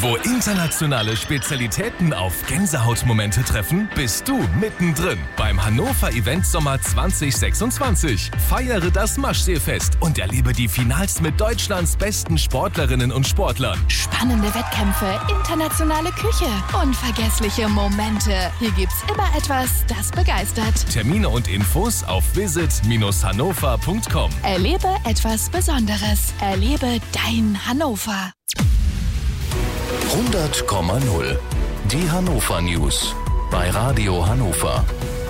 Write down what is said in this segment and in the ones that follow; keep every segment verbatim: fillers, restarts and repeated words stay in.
Wo internationale Spezialitäten auf Gänsehautmomente treffen, bist du mittendrin beim Hannover Event Sommer zwanzig sechsundzwanzig. Feiere das Maschseefest und erlebe die Finals mit Deutschlands besten Sportlerinnen und Sportlern. Spannende Wettkämpfe, internationale Küche, unvergessliche Momente. Hier gibt's immer etwas, das begeistert. Termine und Infos auf visit Bindestrich hannover Punkt com. Erlebe etwas Besonderes. Erlebe dein Hannover. hundert Komma null. Die Hannover News bei Radio Hannover.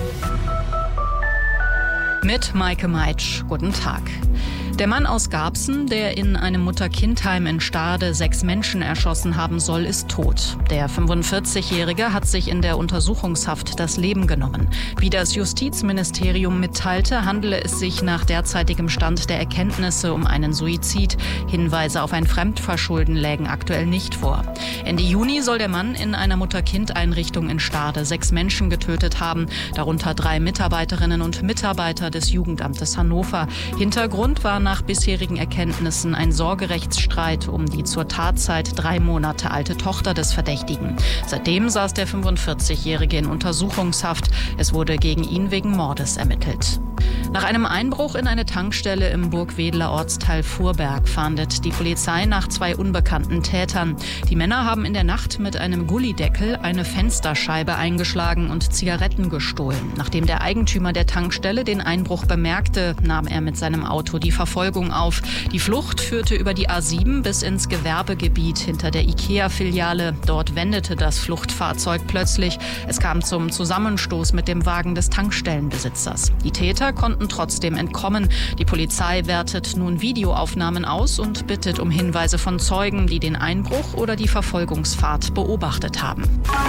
Mit Maike Meitsch. Guten Tag. Der Mann aus Garbsen, der in einem Mutter-Kind-Heim in Stade sechs Menschen erschossen haben soll, ist tot. Der fünfundvierzigjährige hat sich in der Untersuchungshaft das Leben genommen. Wie das Justizministerium mitteilte, handele es sich nach derzeitigem Stand der Erkenntnisse um einen Suizid. Hinweise auf ein Fremdverschulden lägen aktuell nicht vor. Ende Juni soll der Mann in einer Mutter-Kind-Einrichtung in Stade sechs Menschen getötet haben, darunter drei Mitarbeiterinnen und Mitarbeiter des Jugendamtes Hannover. Hintergrund war nach bisherigen Erkenntnissen ein Sorgerechtsstreit um die zur Tatzeit drei Monate alte Tochter des Verdächtigen. Seitdem saß der fünfundvierzigjährige in Untersuchungshaft. Es wurde gegen ihn wegen Mordes ermittelt. Nach einem Einbruch in eine Tankstelle im Burgwedeler Ortsteil Fuhrberg fahndet die Polizei nach zwei unbekannten Tätern. Die Männer haben in der Nacht mit einem Gullideckel eine Fensterscheibe eingeschlagen und Zigaretten gestohlen. Nachdem der Eigentümer der Tankstelle den Einbruch bemerkte, nahm er mit seinem Auto die Verfolgung auf. Die Flucht führte über die A sieben bis ins Gewerbegebiet hinter der IKEA-Filiale. Dort wendete das Fluchtfahrzeug plötzlich. Es kam zum Zusammenstoß mit dem Wagen des Tankstellenbesitzers. Die Täter konnten trotzdem entkommen. Die Polizei wertet nun Videoaufnahmen aus und bittet um Hinweise von Zeugen, die den Einbruch oder die Verfolgungsfahrt beobachtet haben.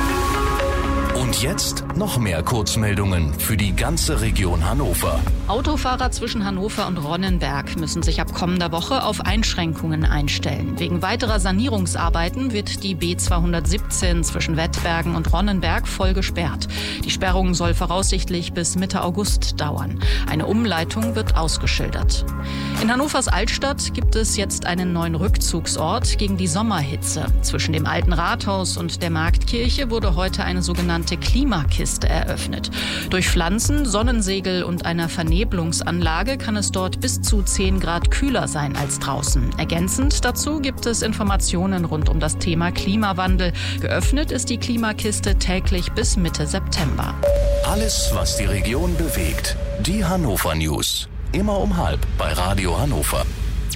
Und jetzt noch mehr Kurzmeldungen für die ganze Region Hannover. Autofahrer zwischen Hannover und Ronnenberg müssen sich ab kommender Woche auf Einschränkungen einstellen. Wegen weiterer Sanierungsarbeiten wird die B zweihundertsiebzehn zwischen Wettbergen und Ronnenberg voll gesperrt. Die Sperrung soll voraussichtlich bis Mitte August dauern. Eine Umleitung wird ausgeschildert. In Hannovers Altstadt gibt es jetzt einen neuen Rückzugsort gegen die Sommerhitze. Zwischen dem alten Rathaus und der Marktkirche wurde heute eine sogenannte Klimakiste eröffnet. Durch Pflanzen, Sonnensegel und einer Vernebelungsanlage kann es dort bis zu zehn Grad kühler sein als draußen. Ergänzend dazu gibt es Informationen rund um das Thema Klimawandel. Geöffnet ist die Klimakiste täglich bis Mitte September. Alles, was die Region bewegt. Die Hannover News. Immer um halb bei Radio Hannover.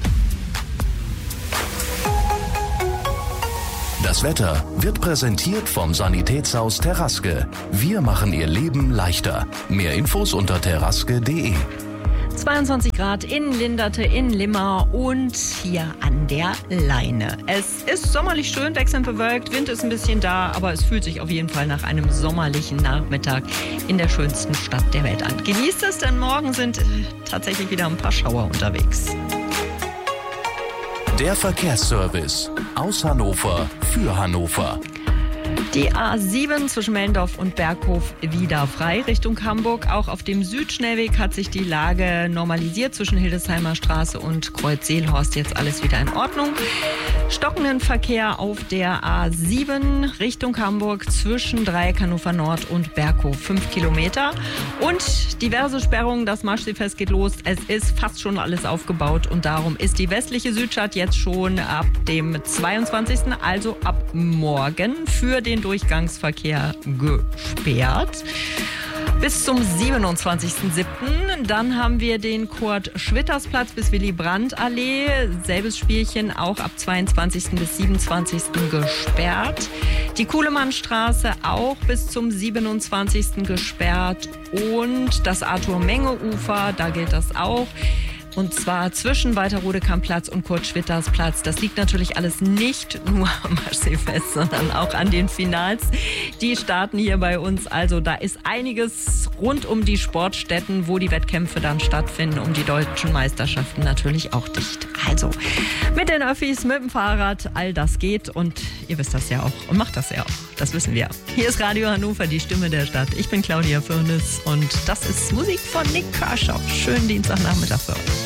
Das Wetter wird präsentiert vom Sanitätshaus Teraske. Wir machen Ihr Leben leichter. Mehr Infos unter teraske punkt de. zweiundzwanzig Grad in Linderte, in Limmer und hier an der Leine. Es ist sommerlich schön, wechselnd bewölkt, Wind ist ein bisschen da, aber es fühlt sich auf jeden Fall nach einem sommerlichen Nachmittag in der schönsten Stadt der Welt an. Genießt es, denn morgen sind tatsächlich wieder ein paar Schauer unterwegs. Der Verkehrsservice aus Hannover für Hannover. Die A sieben zwischen Mellendorf und Berghof wieder frei Richtung Hamburg. Auch auf dem Südschnellweg hat sich die Lage normalisiert zwischen Hildesheimer Straße und Kreuz-Seelhorst. Jetzt alles wieder in Ordnung. Stockenden Verkehr auf der A sieben Richtung Hamburg zwischen Dreieck Hannover Nord und Berghof. Fünf Kilometer. Und diverse Sperrungen. Das Maschseefest geht los. Es ist fast schon alles aufgebaut. Und darum ist die westliche Südstadt jetzt schon ab dem zweiundzwanzigsten also ab morgen, für den Durchgangsverkehr gesperrt. Bis zum siebenundzwanzigsten siebten Dann haben wir den Kurt-Schwitters-Platz bis Willy-Brandt-Allee. Selbes Spielchen, auch ab zweiundzwanzigsten bis siebenundzwanzigsten gesperrt. Die Kuhlemannstraße auch bis zum siebenundzwanzigsten gesperrt. Und das Arthur-Menge-Ufer, da gilt das auch. Und zwar zwischen Walter-Rodekam-Platz und Kurt-Schwitters-Platz. Das liegt natürlich alles nicht nur am Maschseefest, sondern auch an den Finals. Die starten hier bei uns. Also da ist einiges rund um die Sportstätten, wo die Wettkämpfe dann stattfinden, um die deutschen Meisterschaften natürlich auch dicht. Also mit den Öffis, mit dem Fahrrad, all das geht. Und ihr wisst das ja auch und macht das ja auch. Das wissen wir. Hier ist Radio Hannover, die Stimme der Stadt. Ich bin Claudia Firnis und das ist Musik von Nick Kershaw. Schönen Dienstagnachmittag für euch.